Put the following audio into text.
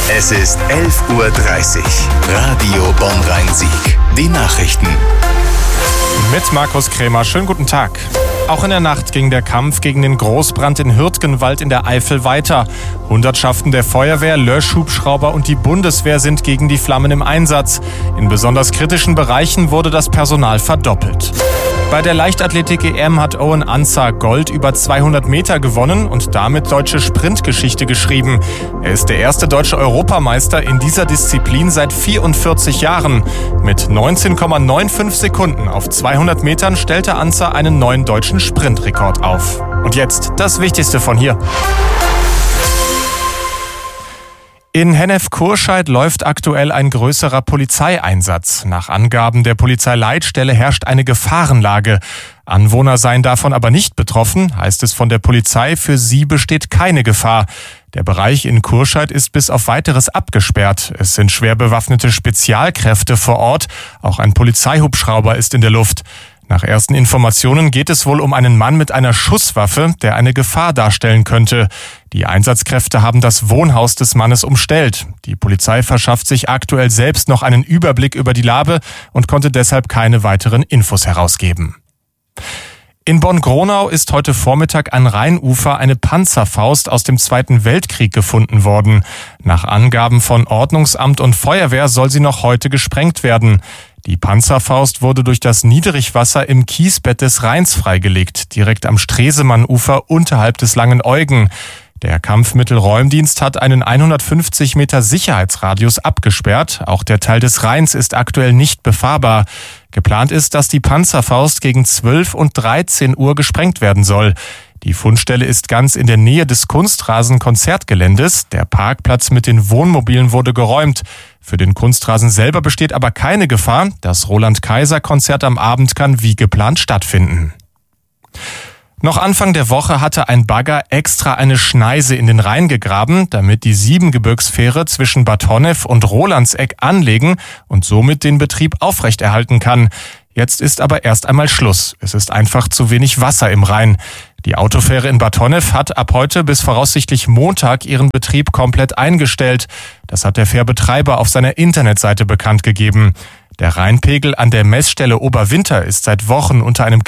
Es ist 11:30 Uhr. Radio Bonn-Rhein-Sieg. Die Nachrichten. Mit Markus Krämer. Schönen guten Tag. Auch in der Nacht ging der Kampf gegen den Großbrand in Hürtgenwald in der Eifel weiter. Hundertschaften der Feuerwehr, Löschhubschrauber und die Bundeswehr sind gegen die Flammen im Einsatz. In besonders kritischen Bereichen wurde das Personal verdoppelt. Bei der Leichtathletik-EM hat Owen Ansah Gold über 200 Meter gewonnen und damit deutsche Sprintgeschichte geschrieben. Er ist der erste deutsche Europameister in dieser Disziplin seit 44 Jahren. Mit 19,95 Sekunden auf 200 Metern stellte Ansah einen neuen deutschen Sprintrekord auf. Und jetzt das Wichtigste von hier. In Hennef-Kurscheid läuft aktuell ein größerer Polizeieinsatz. Nach Angaben der Polizeileitstelle herrscht eine Gefahrenlage. Anwohner seien davon aber nicht betroffen, heißt es von der Polizei, für sie besteht keine Gefahr. Der Bereich in Kurscheid ist bis auf Weiteres abgesperrt. Es sind schwer bewaffnete Spezialkräfte vor Ort. Auch ein Polizeihubschrauber ist in der Luft. Nach ersten Informationen geht es wohl um einen Mann mit einer Schusswaffe, der eine Gefahr darstellen könnte. Die Einsatzkräfte haben das Wohnhaus des Mannes umstellt. Die Polizei verschafft sich aktuell selbst noch einen Überblick über die Lage und konnte deshalb keine weiteren Infos herausgeben. In Bonn-Gronau ist heute Vormittag an Rheinufer eine Panzerfaust aus dem Zweiten Weltkrieg gefunden worden. Nach Angaben von Ordnungsamt und Feuerwehr soll sie noch heute gesprengt werden. Die Panzerfaust wurde durch das Niedrigwasser im Kiesbett des Rheins freigelegt, direkt am Stresemann-Ufer unterhalb des Langen Eugen. Der Kampfmittelräumdienst hat einen 150 Meter Sicherheitsradius abgesperrt. Auch der Teil des Rheins ist aktuell nicht befahrbar. Geplant ist, dass die Panzerfaust gegen 12 und 13 Uhr gesprengt werden soll. Die Fundstelle ist ganz in der Nähe des Kunstrasen-Konzertgeländes. Der Parkplatz mit den Wohnmobilen wurde geräumt. Für den Kunstrasen selber besteht aber keine Gefahr. Das Roland-Kaiser-Konzert am Abend kann wie geplant stattfinden. Noch Anfang der Woche hatte ein Bagger extra eine Schneise in den Rhein gegraben, damit die Siebengebirgsfähre zwischen Bad Honnef und Rolandseck anlegen und somit den Betrieb aufrechterhalten kann. Jetzt ist aber erst einmal Schluss. Es ist einfach zu wenig Wasser im Rhein. Die Autofähre in Bad Honnef hat ab heute bis voraussichtlich Montag ihren Betrieb komplett eingestellt. Das hat der Fährbetreiber auf seiner Internetseite bekannt gegeben. Der Rheinpegel an der Messstelle Oberwinter ist seit Wochen unter einem